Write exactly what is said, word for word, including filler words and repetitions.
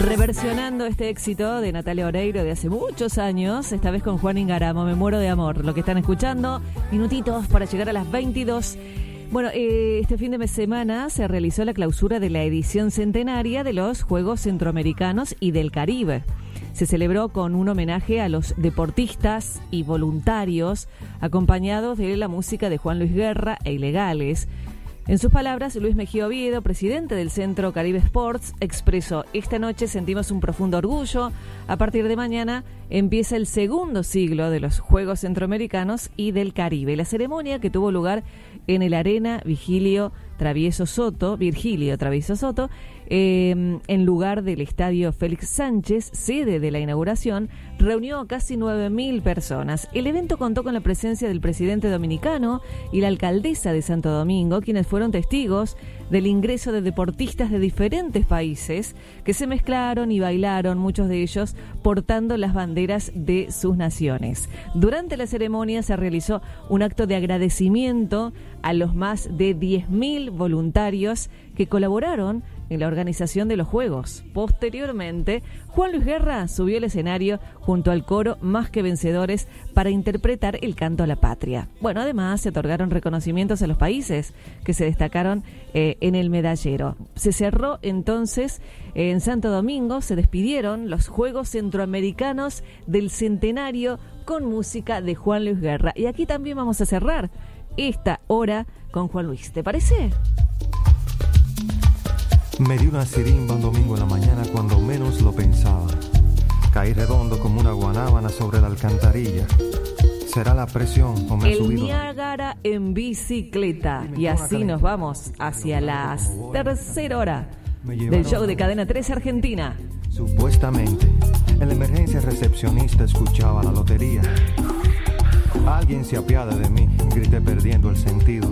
Reversionando este éxito de Natalia Oreiro de hace muchos años, esta vez con Juan Ingaramo, Me muero de amor. Lo que están escuchando, minutitos para llegar a las veintidós. Bueno, eh, este fin de semana se realizó la clausura de la edición centenaria de los Juegos Centroamericanos y del Caribe. Se celebró con un homenaje a los deportistas y voluntarios, acompañados de la música de Juan Luis Guerra e Ilegales. En sus palabras, Luis Mejía Oviedo, presidente del Centro Caribe Sports, expresó: esta noche sentimos un profundo orgullo. A partir de mañana empieza el segundo siglo de los Juegos Centroamericanos y del Caribe. La ceremonia, que tuvo lugar en el Arena Vigilio Travieso Soto, Virgilio Travieso Soto, eh, en lugar del Estadio Félix Sánchez, sede de la inauguración, reunió a casi nueve mil personas. El evento contó con la presencia del presidente dominicano y la alcaldesa de Santo Domingo, quienes fueron testigos del ingreso de deportistas de diferentes países que se mezclaron y bailaron, muchos de ellos portando las banderas de sus naciones. Durante la ceremonia se realizó un acto de agradecimiento a los más de diez mil voluntarios que colaboraron en la organización de los Juegos. Posteriormente, Juan Luis Guerra subió al escenario junto al coro Más que Vencedores para interpretar el canto a la patria. Bueno, además se otorgaron reconocimientos a los países que se destacaron eh, en el medallero. Se cerró entonces eh, en Santo Domingo, se despidieron los Juegos Centroamericanos del Centenario con música de Juan Luis Guerra. Y aquí también vamos a cerrar esta hora con Juan Luis. ¿Te parece? Me dio una sirimba un domingo en la mañana cuando menos lo pensaba. Caí redondo como una guanábana sobre la alcantarilla. ¿Será la presión o me ha subido? El Niágara en bicicleta. Y así nos vamos hacia la tercera hora del show de Cadena tres Argentina. Supuestamente, en la emergencia recepcionista escuchaba la lotería. Alguien se apiade de mí, grité perdiendo el sentido.